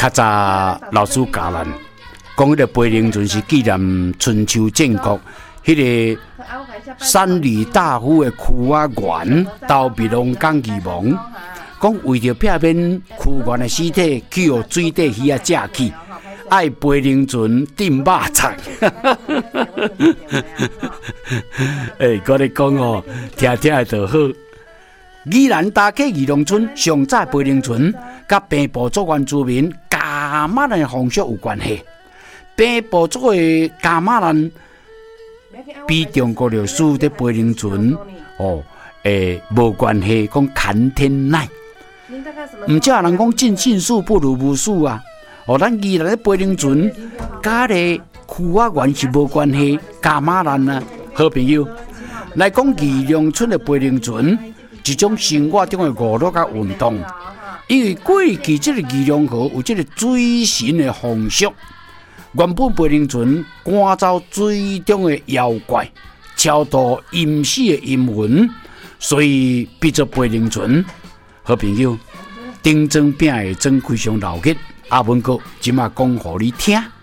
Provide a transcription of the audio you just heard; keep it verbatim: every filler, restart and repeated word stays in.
较早老师教咱，讲迄个飞灵船是纪念春秋战国，迄、那个三闾大夫的屈阿元投汨罗江而亡，讲为着避免屈原的尸体去互水底鱼啊食去，爱飞灵船炖肉菜。诶，我咧讲哦，听听的就好。宜兰大溪渔农村上早飞灵船，甲平埔族原住民加马兰的风俗有关系。平埔族的加马兰比中国历史的飞灵船哦，诶，无关系，讲砍天籁。唔少人讲尽信书不如无书啊！哦，咱宜兰的飞灵船，甲咧屈阿元是无关系，加马兰啊，好朋友来讲渔农村的飞灵船。一种生活中的娱乐甲运动，因为过去这个渔农河有这个水神的风俗，原本飞灵船赶走水中的妖怪，超度阴死的阴魂，所以变做飞灵船。好朋友，顶装饼的装非常老吉，阿文哥今嘛讲互你听。